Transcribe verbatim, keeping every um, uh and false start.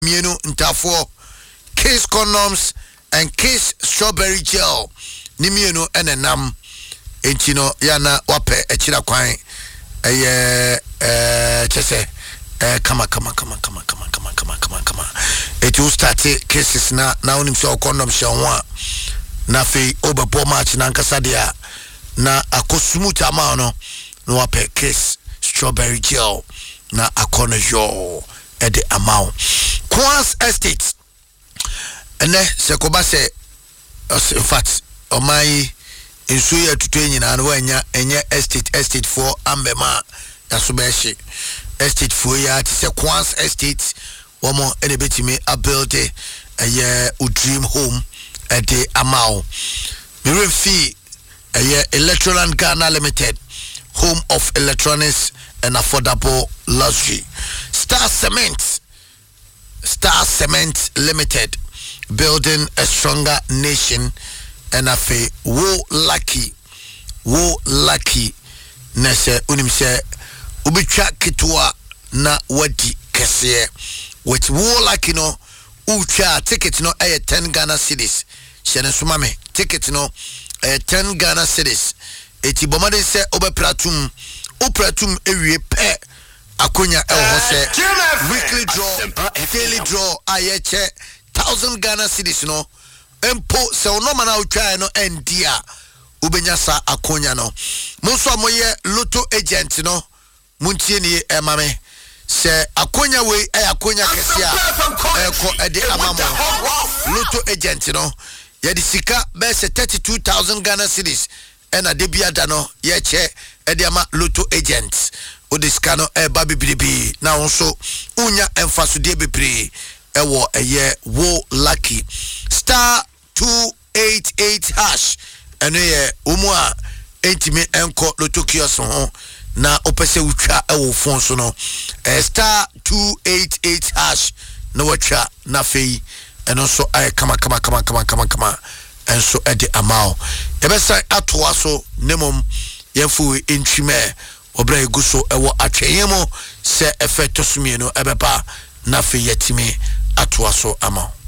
mienu ntafo Kiss condoms and Kiss strawberry gel ni mienu enenam enti no yana wape echira kwan eye eh chese eh kama kama kama kama kama kama kama kama kama it will start cases na na unim so condom shawwa na fe obebo match na nkasa dia na akosumuta ama no no wape Kiss strawberry gel na akona jo at the amount Quans Estate and then sekoba se in fact on my insuya to training and when ya enye estate estate for ambema yasubeshi estate for ya ti se Quans Estate one more any bit me a build a year u dream home at the amount mirror fee a year Electroland Ghana Limited, home of electronics and affordable luxury. Star Cement Star Cement Limited, building a stronger nation. And I say, wo lucky, wo lucky. Nese unimse ubicha kitwa na wadi kesiye. Which wo lucky no ucha ticket no aye ten Ghana cedis. Shene sumame ticket no aye ten Ghana cedis. Eti bomade se obe pratum upratum ewie pe. Akunya el hose weekly draw, daily draw, ayeche thousand Ghana cedis no. Empo se onoma na utwa no endia ubenya sa akonya no munso amoye lotto agent no muntie ni emame se akonya we e akonya kese a eko ede amamo lotto agent no ye di sika be se thirty-two thousand Ghana cedis ena de biada no ye che ede ama lotto agent odiska no e ba bibibi na wonso unya emfasode bebre ewo eye wo lucky star two eighty-eight hash eno ye umwa entimi enko lotto kiosk ho na opese utwa ewo phone so no eh, star two eighty-eight hash no watcha na fei eno so ay kama kama kama kama kama kama enso ede amao ebesa atoa so nemom yemfu entime obra eguso ewo atweyemo se effect sumie no ebeba na fei yetimi atoa so amao